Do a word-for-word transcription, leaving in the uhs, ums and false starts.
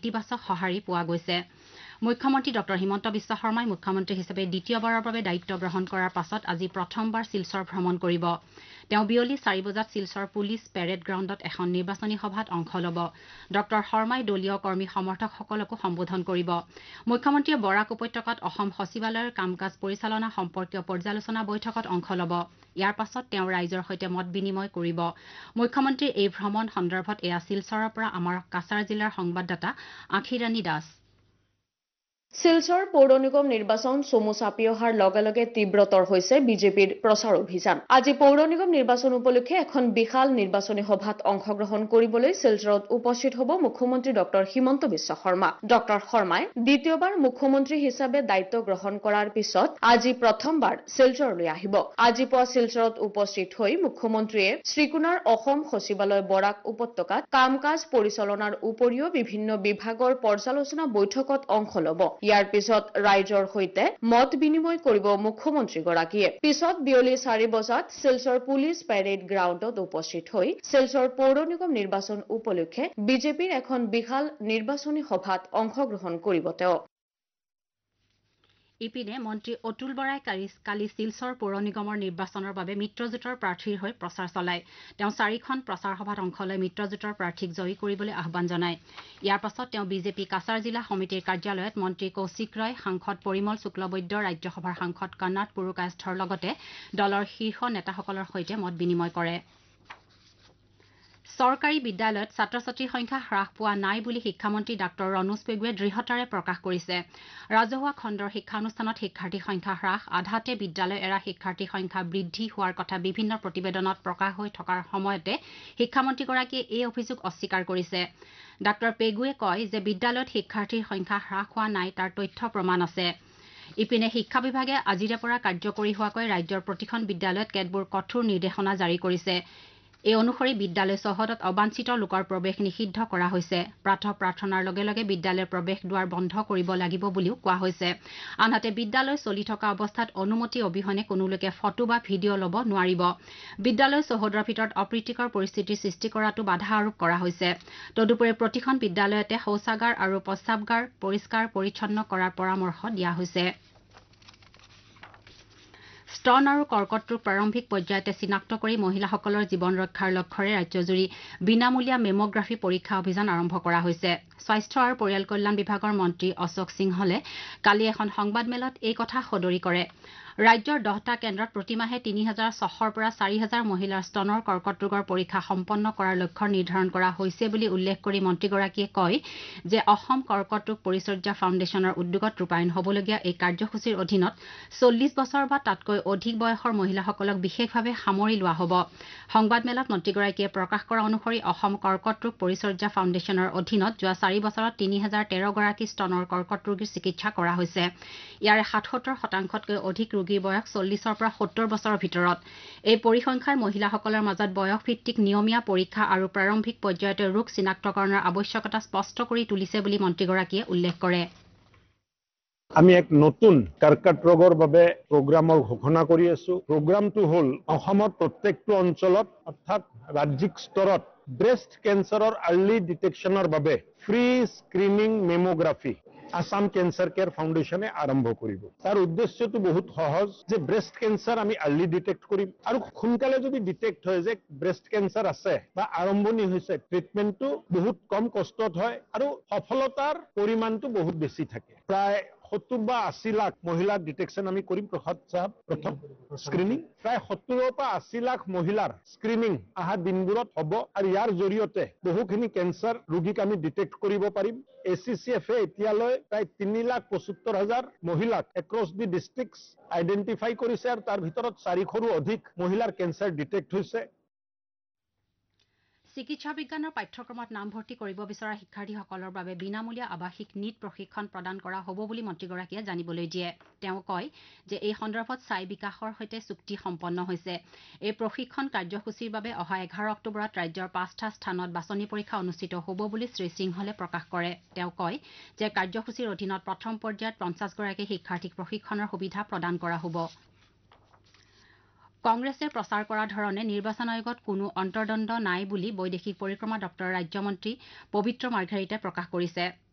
ইতিবাচক সঁহাৰি পোৱা গৈছে। মুখ্যমন্ত্ৰী ডক্টৰ হিমন্ত বিশ্ব শৰ্মাই মুখ্যমন্ত্ৰী হিচাপে দ্বিতীয়বাৰৰ বাবে দায়িত্ব গ্ৰহণ কৰাৰ পাছত আজি প্ৰথমবাৰ শিলচৰ ভ্ৰমণ কৰিব। তেওঁ বিয়লি চাৰি বজাত শিলচৰ পুলিচ পেৰেড গ্ৰাউণ্ডত এখন নিৰ্বাচনী সভাত অংশ ল'ব। ডক্টৰ শৰ্মাই দলীয় কৰ্মী সমৰ্থকসকলকো সম্বোধন কৰিব। মুখ্যমন্ত্ৰীয়ে বৰাক উপত্যকাত অসম সচিবালয়ৰ কাম কাজ পৰিচালনা সম্পৰ্কীয় পৰ্যালোচনা বৈঠকত অংশ ল'ব। ইয়াৰ পাছত তেওঁ ৰাইজৰ সৈতে মত বিনিময় কৰিব। মুখ্যমন্ত্ৰীৰ এই ভ্ৰমণ সন্দৰ্ভত এয়া শিলচৰৰ পৰা আমাৰ কাছাৰ জিলাৰ সংবাদদাতা আশীৰাণী দাস। শিলচৰ পৌৰ নিগম নিৰ্বাচন চমু চাপি অহাৰ লগে লগে তীব্ৰতৰ হৈছে বিজেপিৰ প্ৰচাৰ অভিযান। আজি পৌৰ নিগম নিৰ্বাচন উপলক্ষে এখন বিশাল নিৰ্বাচনী সভাত অংশগ্ৰহণ কৰিবলৈ শিলচৰত উপস্থিত হ'ব মুখ্যমন্ত্ৰী ডক্টৰ হিমন্ত বিশ্ব শৰ্মা। ডক্টৰ শৰ্মাই দ্বিতীয়বাৰ মুখ্যমন্ত্ৰী হিচাপে দায়িত্ব গ্ৰহণ কৰাৰ পিছত আজি প্ৰথমবাৰ শিলচৰলৈ আহিব। আজি পুৱা শিলচৰত উপস্থিত হৈ মুখ্যমন্ত্ৰীয়ে শ্ৰীকুণাৰ অসম সচিবালয় বৰাক উপত্যকাত কাম কাজ পৰিচালনাৰ উপৰিও বিভিন্ন বিভাগৰ পৰ্যালোচনা বৈঠকত অংশ ল'ব। ইয়াৰ পিছত ৰাইজৰ সৈতে মত বিনিময় কৰিব মুখ্যমন্ত্ৰীগৰাকীয়ে। পিছত বিয়লি চাৰি বজাত শিলচৰ পুলিচ পেৰেড গ্ৰাউণ্ডত উপস্থিত হৈ শিলচৰ পৌৰ নিগম নিৰ্বাচন উপলক্ষে বিজেপিৰ এখন বিশাল নিৰ্বাচনী সভাত অংশগ্ৰহণ কৰিব তেওঁ। ইপিনে মন্ত্ৰী অতুল বৰাই কালি শিলচৰ পৌৰ নিগমৰ নিৰ্বাচনৰ বাবে মিত্ৰজোঁটৰ প্ৰাৰ্থীৰ হৈ প্ৰচাৰ চলায়। তেওঁ চাৰিখন প্ৰচাৰ সভাত অংশ লৈ মিত্ৰজোঁটৰ প্ৰাৰ্থীক জয়ী কৰিবলৈ আহ্বান জনায়। ইয়াৰ পাছত তেওঁ বিজেপি কাছাৰ জিলা সমিতিৰ কাৰ্যালয়ত মন্ত্ৰী কৌশিক ৰয়, সাংসদ পৰিমল শুক্লবৈদ্য, ৰাজ্যসভাৰ সাংসদ কৰ্ণাট পুৰকায়স্থৰ লগতে দলৰ শীৰ্ষ নেতাসকলৰ সৈতে মত বিনিময় কৰে। চৰকাৰী বিদ্যালয়ত ছাত্ৰ ছাত্ৰীৰ সংখ্যা হ্ৰাস পোৱা নাই বুলি শিক্ষামন্ত্ৰী ডাঃ ৰণোজ পেগুৱে দৃঢ়তাৰে প্ৰকাশ কৰিছে। ৰাজহুৱা খণ্ডৰ শিক্ষানুষ্ঠানত শিক্ষাৰ্থীৰ সংখ্যা হ্ৰাস, আধাতে বিদ্যালয় এৰা শিক্ষাৰ্থীৰ সংখ্যা বৃদ্ধি হোৱাৰ কথা বিভিন্ন প্ৰতিবেদনত প্ৰকাশ হৈ থকাৰ সময়তে শিক্ষামন্ত্ৰীগৰাকীয়ে এই অভিযোগ অস্বীকাৰ কৰিছে। ডাঃ পেগুৱে কয় যে বিদ্যালয়ত শিক্ষাৰ্থীৰ সংখ্যা হ্ৰাস হোৱা নাই তাৰ তথ্য প্ৰমাণ আছে। ইপিনে শিক্ষা বিভাগে আজিৰে পৰা কাৰ্যকৰী হোৱাকৈ ৰাজ্যৰ প্ৰতিখন বিদ্যালয়ত কেতবোৰ কঠোৰ নিৰ্দেশনা জাৰি কৰিছে। এই অনুসৰি বিদ্যালয় চৌহদত অবাঞ্ছিত লোকৰ প্ৰৱেশ নিষিদ্ধ কৰা হৈছে। প্ৰাতঃ প্ৰাৰ্থনাৰ লগে লগে বিদ্যালয়ৰ প্ৰৱেশ দুৱাৰ বন্ধ কৰিব লাগিব বুলিও কোৱা হৈছে। আনহাতে বিদ্যালয় চলি থকা অৱস্থাত অনুমতি অবিহনে কোনো লোকে ফটো বা ভিডিঅ' ল'ব নোৱাৰিব। বিদ্যালয় চৌহদৰ ভিতৰত অপ্ৰীতিকৰ পৰিস্থিতিৰ সৃষ্টি কৰাতো বাধা আৰোপ কৰা হৈছে। তদুপৰি প্ৰতিখন বিদ্যালয়তে শৌচাগাৰ আৰু প্ৰস্ৰাৱগাৰ পৰিষ্কাৰ পৰিচ্ছন্ন কৰাৰ পৰামৰ্শ দিয়া হৈছে। স্তন আৰু কৰ্কট ৰোগ প্ৰাৰম্ভিক পৰ্যায়তে চিনাক্ত কৰি মহিলাসকলৰ জীৱন ৰক্ষাৰ লক্ষ্যৰে ৰাজ্যজুৰি বিনামূলীয়া মেমোগ্ৰাফী পৰীক্ষা অভিযান আৰম্ভ কৰা হৈছে। স্বাস্থ্য আৰু পৰিয়াল কল্যাণ বিভাগৰ মন্ত্ৰী অশোক সিংহলে কালি এখন সংবাদমেলত এই কথা সদৰি কৰে। ৰাজ্যৰ দহটা কেন্দ্ৰত প্ৰতিমাহে তিনি হাজাৰ ছশৰ পৰা চাৰি হাজাৰ মহিলাৰ স্তনৰ কৰ্কট ৰোগৰ পৰীক্ষা সম্পন্ন কৰাৰ লক্ষ্য নিৰ্ধাৰণ কৰা হৈছে বুলি উল্লেখ কৰি মন্ত্ৰীগৰাকীয়ে কয় যে অসম কৰ্কট ৰোগ পৰিচৰ্যা ফাউণ্ডেশ্যনৰ উদ্যোগত ৰূপায়ণ হ'বলগীয়া এই কাৰ্যসূচীৰ অধীনত চল্লিছ বছৰ বা তাতকৈ অধিক বয়সৰ মহিলাসকলক বিশেষভাৱে সামৰি লোৱা হ'ব। সংবাদমেলত মন্ত্ৰীগৰাকীয়ে প্ৰকাশ কৰা অনুসৰি অসম কৰ্কট ৰোগ পৰিচৰ্যা ফাউণ্ডেশ্যনৰ অধীনত যোৱা চাৰি বছৰত তিনি হাজাৰ তেৰ গৰাকী স্তনৰ কৰ্কট ৰোগীৰ চিকিৎসা কৰা হৈছে। ইয়াৰে সাতসত্তৰ শতাংশতকৈ অধিক ৰোগীৰ বয়স চল্লিছৰ পৰা সত্তৰ বছৰৰ ভিতৰত। এই পৰিসংখ্যাই মহিলাসকলৰ মাজত বয়স ভিত্তিক নিয়মীয়া পৰীক্ষা আৰু প্ৰাৰম্ভিক পৰ্যায়তে ৰোগ চিনাক্তকৰণৰ আৱশ্যকতা স্পষ্ট কৰি তুলিছে বুলি মন্ত্ৰীগৰাকীয়ে উল্লেখ কৰে। আমি এক নতুন কৰ্কট ৰোগৰ বাবে প্ৰগ্ৰামৰ ঘোষণা কৰি আছো। প্ৰগ্ৰামটো হ'ল অসমৰ প্ৰত্যেকটো অঞ্চলত অৰ্থাৎ ৰাজ্যিক স্তৰত ব্ৰেষ্ট কেঞ্চাৰৰ আৰ্লি ডিটেকশ্যনৰ বাবে free screening mammography Assam cancer care ফাউণ্ডেশ্যনে আৰম্ভ কৰিব। তাৰ উদ্দেশ্যটো বহুত সহজ যে ব্ৰেষ্ট কেঞ্চাৰ আমি আৰ্লি ডিটেক্ট কৰিম আৰু সোনকালে যদি ডিটেক্ট হয় যে ব্ৰেষ্ট কেঞ্চাৰ আছে বা আৰম্ভণি হৈছে, ট্ৰিটমেণ্টটো বহুত কম কষ্টত হয় আৰু সফলতাৰ পৰিমাণটো বহুত বেছি থাকে। প্ৰায় সত্তৰ বা আশী লাখ মহিলাৰ ডিটেকশ্যন আমি কৰিম। প্ৰসাদ চাহাব প্ৰথম স্ক্ৰিনিং প্ৰায় সত্তৰৰ পৰা আশী লাখ মহিলাৰ স্ক্ৰিনিং অহা দিনবোৰত হ'ব আৰু ইয়াৰ জৰিয়তে বহুখিনি কেঞ্চাৰ ৰোগীক আমি ডিটেক্ট কৰিব পাৰিম। এ চি চি এফে এতিয়ালৈ প্ৰায় তিনি লাখ পঁচসত্তৰ হাজাৰ মহিলাক এক্ৰছ দি ডিষ্ট্ৰিক্টছ আইডেণ্টিফাই কৰিছে আৰু তাৰ ভিতৰত চাৰিশৰো অধিক মহিলাৰ কেঞ্চাৰ ডিটেক্ট হৈছে। চিকিৎসা বিজ্ঞানৰ পাঠ্যক্ৰমত নামভৰ্তি কৰিব বিচৰা শিক্ষাৰ্থীসকলৰ বাবে বিনামূলীয়া আৱাসিক নীট প্ৰশিক্ষণ প্ৰদান কৰা হ'ব বুলি মন্ত্ৰীগৰাকীয়ে জানিবলৈ দিয়ে। তেওঁ কয় যে এই সন্দৰ্ভত ছাই বিকাশৰ সৈতে চুক্তি সম্পন্ন হৈছে। এই প্ৰশিক্ষণ কাৰ্যসূচীৰ বাবে অহা এঘাৰ অক্টোবৰত ৰাজ্যৰ পাঁচটা স্থানত বাছনি পৰীক্ষা অনুষ্ঠিত হ'ব বুলি শ্ৰীসিংহলে প্ৰকাশ কৰে। তেওঁ কয় যে কাৰ্যসূচীৰ অধীনত প্ৰথম পৰ্যায়ত পঞ্চাছগৰাকী শিক্ষাৰ্থীক প্ৰশিক্ষণৰ সুবিধা প্ৰদান কৰা হ'ব। কংগ্ৰেছে প্ৰচাৰ কৰা ধৰণে নিৰ্বাচন আয়োগত কোনো অন্তৰ্দ্বন্দ্ব নাই বুলি বৈদেশিক পৰিক্ৰমা দপ্তৰৰ ৰাজ্যমন্ত্ৰী পবিত্ৰ মাৰ্ঘেৰিটাই প্ৰকাশ কৰিছে।